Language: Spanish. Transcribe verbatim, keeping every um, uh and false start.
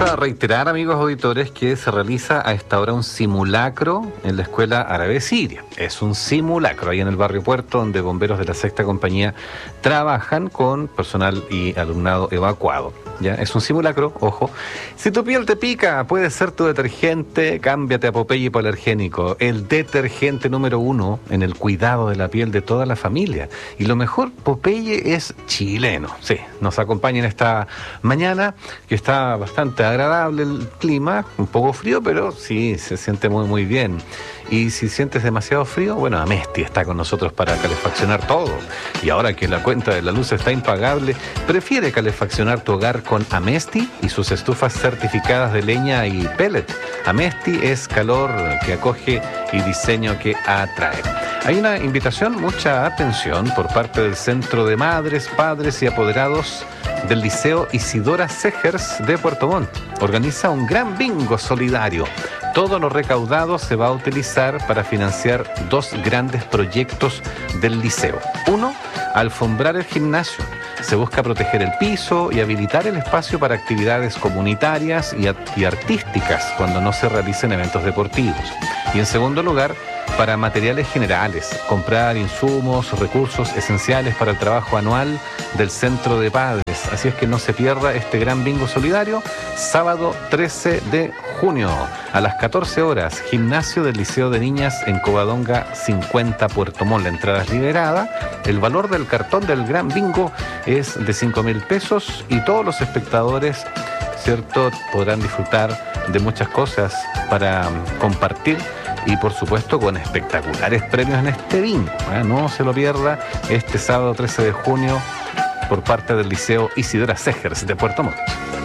a reiterar, amigos auditores, que se realiza a esta hora un simulacro en la Escuela Árabe Siria. Es un simulacro ahí en el barrio Puerto, donde bomberos de la sexta compañía trabajan con personal y alumnado evacuado. ¿Ya? Es un simulacro, ojo. Si tu piel te pica, puede ser tu detergente, cámbiate a Popeye hipoalergénico, el detergente número uno en el cuidado de la piel de toda la familia. Y lo mejor, Popeye es chileno. Sí, nos acompaña en esta mañana, que está bastante agradable el clima, un poco frío, pero sí, se siente muy muy bien. Y si sientes demasiado frío, bueno, Amesti está con nosotros para calefaccionar todo. Y ahora que la cuenta de la luz está impagable, prefiere calefaccionar tu hogar con Amesti y sus estufas certificadas de leña y pellet. Amesti es calor que acoge y diseño que atrae. Hay una invitación, mucha atención, por parte del Centro de Madres, Padres y Apoderados del Liceo Isidora Segers de Puerto Montt. Organiza un gran bingo solidario. Todo lo recaudado se va a utilizar para financiar dos grandes proyectos del liceo. Uno, alfombrar el gimnasio. Se busca proteger el piso y habilitar el espacio para actividades comunitarias y, y artísticas cuando no se realicen eventos deportivos. Y en segundo lugar, para materiales generales, comprar insumos, recursos esenciales para el trabajo anual del Centro de Padres. Así es que no se pierda este gran bingo solidario, sábado trece de junio, a las catorce horas, gimnasio del Liceo de Niñas en Covadonga cincuenta, Puerto Montt. La entrada es liberada, el valor del cartón del gran bingo es de cinco mil pesos y todos los espectadores, ¿cierto?, podrán disfrutar de muchas cosas para compartir y por supuesto con espectaculares premios en este bingo, ¿eh? No se lo pierda este sábado trece de junio por parte del Liceo Isidora Segers de Puerto Montt.